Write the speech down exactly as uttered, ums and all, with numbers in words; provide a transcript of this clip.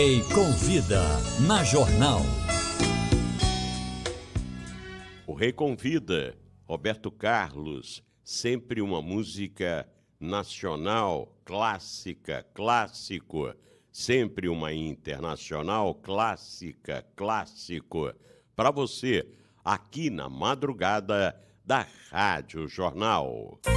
E Convida na Jornal. O Rei Convida, Roberto Carlos, sempre uma música nacional, clássica, clássico, sempre uma internacional, clássica, clássico, para você, aqui na madrugada da Rádio Jornal.